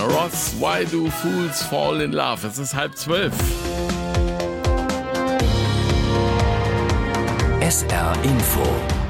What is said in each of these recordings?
Ross, Why Do Fools Fall in Love? Es ist 11:30. SR Info.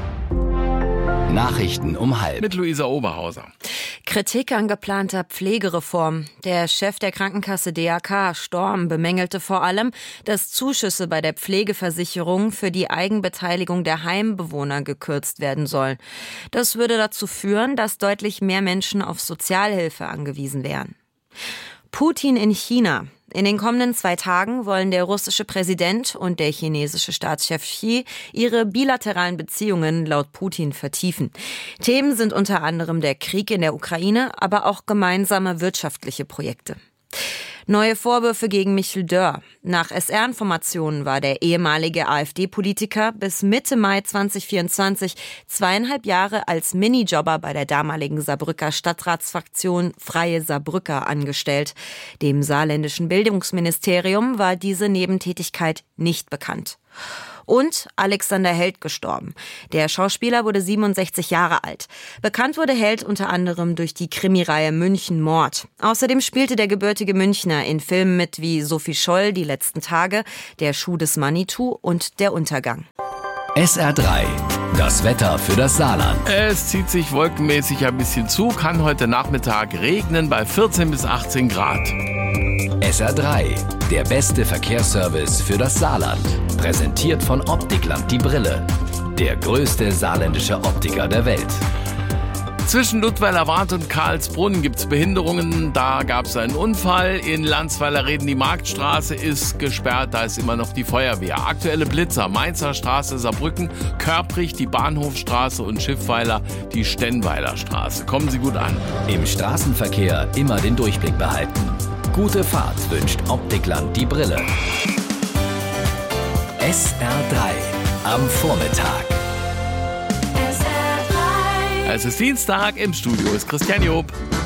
Nachrichten um halb. Mit Luisa Oberhauser. Kritik an geplanter Pflegereform. Der Chef der Krankenkasse DAK, Storm, bemängelte vor allem, dass Zuschüsse bei der Pflegeversicherung für die Eigenbeteiligung der Heimbewohner gekürzt werden sollen. Das würde dazu führen, dass deutlich mehr Menschen auf Sozialhilfe angewiesen wären. Putin in China. In den kommenden 2 Tagen wollen der russische Präsident und der chinesische Staatschef Xi ihre bilateralen Beziehungen laut Putin vertiefen. Themen sind unter anderem der Krieg in der Ukraine, aber auch gemeinsame wirtschaftliche Projekte. Neue Vorwürfe gegen Michel Dörr. Nach SR-Informationen war der ehemalige AfD-Politiker bis Mitte Mai 2024 2,5 Jahre als Minijobber bei der damaligen Saarbrücker Stadtratsfraktion Freie Saarbrücker angestellt. Dem saarländischen Bildungsministerium war diese Nebentätigkeit nicht bekannt. Und Alexander Held gestorben. Der Schauspieler wurde 67 Jahre alt. Bekannt wurde Held unter anderem durch die Krimireihe München Mord. Außerdem spielte der gebürtige Münchner in Filmen mit wie Sophie Scholl, Die letzten Tage, Der Schuh des Manitou und Der Untergang. SR3. Das Wetter für das Saarland. Es zieht sich wolkenmäßig ein bisschen zu, kann heute Nachmittag regnen bei 14 bis 18 Grad. SR3. Der beste Verkehrsservice für das Saarland. Präsentiert von Optikland die Brille. Der größte saarländische Optiker der Welt. Zwischen Ludweiler-Wart und Karlsbrunn gibt es Behinderungen. Da gab es einen Unfall. In Landsweiler-Reden die Marktstraße ist gesperrt. Da ist immer noch die Feuerwehr. Aktuelle Blitzer: Mainzer Straße, Saarbrücken, Körprich, die Bahnhofstraße und Schiffweiler, die Stenweiler Straße. Kommen Sie gut an. Im Straßenverkehr immer den Durchblick behalten. Gute Fahrt wünscht Optikland die Brille. SR3 am Vormittag. Es ist Dienstag, im Studio ist Christian Job.